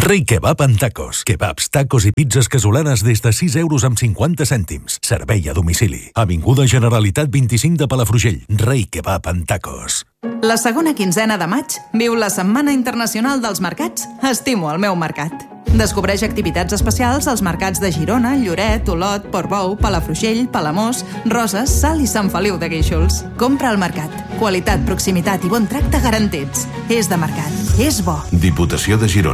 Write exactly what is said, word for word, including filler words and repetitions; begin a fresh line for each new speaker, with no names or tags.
Rei Kebab en tacos. Kebabs, tacos i pizzas casolanes des de sis euros amb cinquanta cèntims. Servei a domicili. Avinguda Generalitat vint-i-cinc de Palafrugell. Rei Kebab en tacos.
La segona quinzena de maig viu la Setmana Internacional dels Mercats Estimo el meu mercat. Descobreix activitats especials als mercats de Girona, Lloret, Olot, Portbou, Palafrugell, Palamós, Roses, Salt i Sant Feliu de Guíxols. Compra al mercat. Qualitat, proximitat i bon tracte garantits. És de mercat. És bo.
Diputació de Girona.